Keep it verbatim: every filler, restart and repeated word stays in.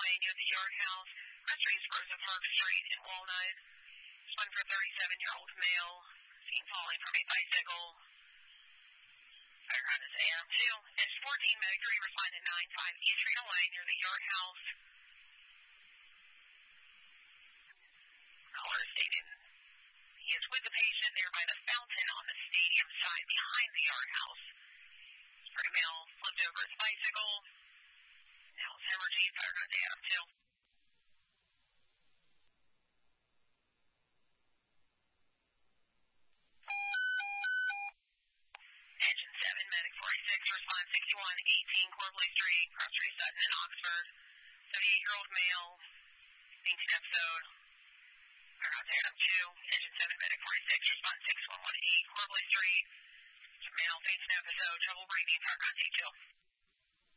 Way near the Yard House. Cross Street, Rosa Park Street in Walnut. One for thirty-seven-year-old male, seen falling from a bicycle. Background is A M two. Edge fourteen, Medic three, responded nine five East Reno Way near the Yard House. Caller stated he is with the patient there by the fountain on the stadium side behind the Yard House. Spray male flipped over his bicycle. Now it's hemorrhaging. Background is A M two. Engine seven, Medic forty-six, respond sixty-one eighteen Corbley Street, Cross Street, Sutton in Oxford. thirty-eight-year-old male, fainting episode. Background A M two. Engine seven, Medic forty-six, respond six one one eight Corbley Street. Male, fainting episode, trouble breathing. Background A two.